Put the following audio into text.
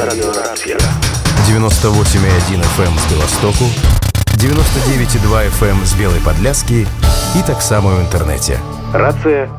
радиорацыя. 98,1 FM з Беластоку, 99,2 FM з Белай Падляскі і таксама ў інтэрнэце. Рацыя